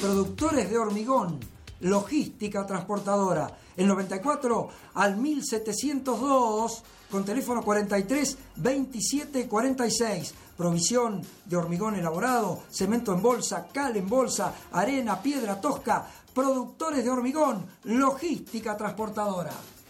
Productores de hormigón, logística transportadora. El 94 al 1702 con teléfono 43 27 46. Provisión de hormigón elaborado, cemento en bolsa, cal en bolsa, arena, piedra tosca. Productores de hormigón, logística transportadora.